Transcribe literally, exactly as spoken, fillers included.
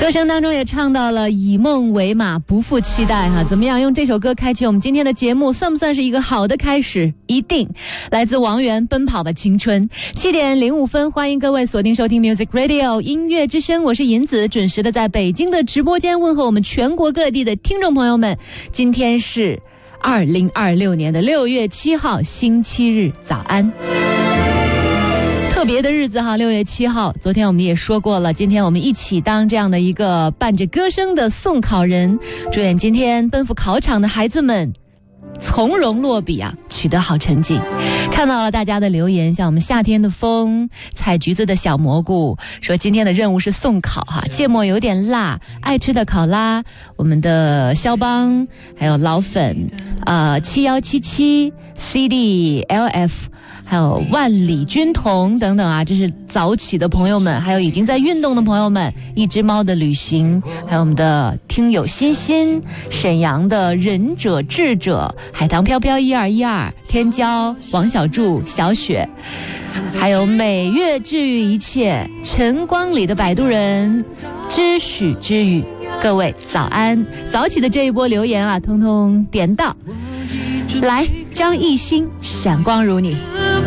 歌声当中也唱到了以梦为马，不负期待哈。怎么样，用这首歌开启我们今天的节目，算不算是一个好的开始？一定。来自王源，奔跑吧青春。七点零五分，欢迎各位锁定收听 Music Radio 音乐之声，我是银子，准时的在北京的直播间问候我们全国各地的听众朋友们。今天是二零二六年的六月七号，星期日，早安。特别的日子哈，六月七号，昨天我们也说过了，今天我们一起当这样的一个伴着歌声的送考人，祝愿今天奔赴考场的孩子们从容落笔啊，取得好成绩。看到了大家的留言，像我们夏天的风，采橘子的小蘑菇说今天的任务是送考哈，芥末有点辣，爱吃的考拉，我们的肖邦，还有老粉，呃，七一七七 C D L F。还有万里军统等等啊，这是早起的朋友们，还有已经在运动的朋友们，一只猫的旅行，还有我们的听友欣欣，沈阳的忍者智者，海棠飘飘一二一二，天骄，王小柱，小雪，还有每月治愈一切，晨光里的摆渡人，知许之语。各位早安，早起的这一波留言啊，通通点到。来，张艺兴，闪光如你。